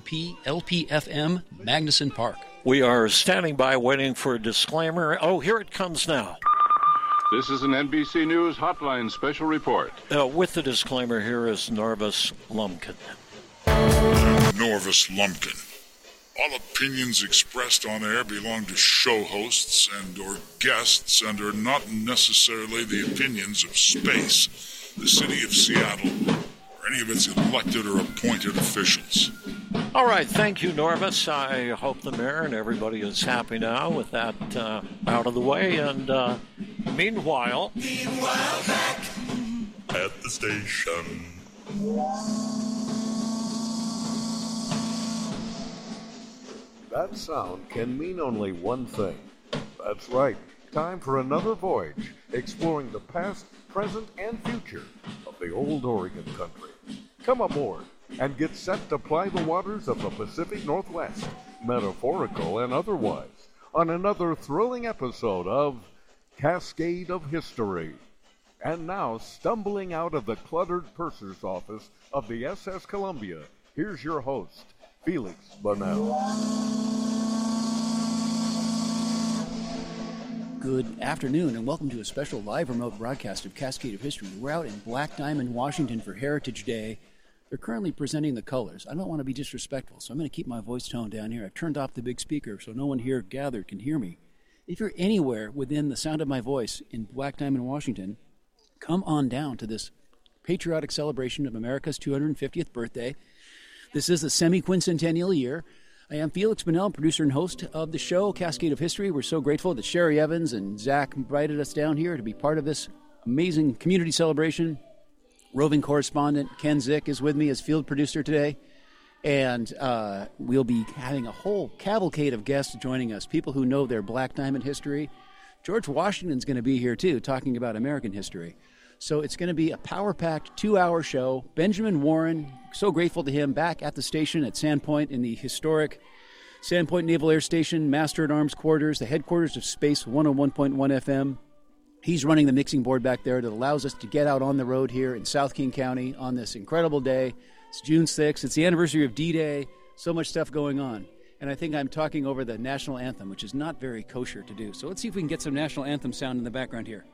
LPFM, Magnuson Park. We are standing by waiting for a disclaimer. Oh, here it comes now. This is an NBC News Hotline special report. With the disclaimer, here is Norvis Lumpkin. Norvis Lumpkin. All opinions expressed on air belong to show hosts and or guests and are not necessarily the opinions of space, the city of Seattle, or any of its elected or appointed officials. All right, thank you, Norvis. I hope the mayor and everybody is happy now with that out of the way. And meanwhile, back at the station. That sound can mean only one thing. That's right. Time for another voyage, exploring the past, present, and future of the old Oregon country. Come aboard and get set to ply the waters of the Pacific Northwest, metaphorical and otherwise, on another thrilling episode of Cascade of History. And now, stumbling out of the cluttered purser's office of the SS Columbia, here's your host, Felix Bonnell. Good afternoon, and welcome to a special live remote broadcast of Cascade of History. We're out in Black Diamond, Washington for Heritage Day. They're currently presenting the colors. I don't want to be disrespectful, so I'm going to keep my voice tone down here. I've turned off the big speaker so no one here gathered can hear me. If you're anywhere within the sound of my voice in Black Diamond, Washington, come on down to this patriotic celebration of America's 250th birthday. This is the semi-quincentennial year. I am Felix Bonnell, producer and host of the show, Cascade of History. We're so grateful that Sherry Evans and Zach invited us down here to be part of this amazing community celebration. Roving correspondent Ken Zick is with me as field producer today. And we'll be having a whole cavalcade of guests joining us, people who know their Black Diamond history. George Washington's going to be here, too, talking about American history. So it's going to be a power-packed 2-hour show. Benjamin Warren, so grateful to him, back at the station at Sandpoint in the historic Sandpoint Naval Air Station, Master-at-Arms quarters, the headquarters of Space 101.1 FM. He's running the mixing board back there that allows us to get out on the road here in South King County on this incredible day. It's June 6th. It's the anniversary of D-Day. So much stuff going on. And I think I'm talking over the national anthem, which is not very kosher to do. So let's see if we can get some national anthem sound in the background here.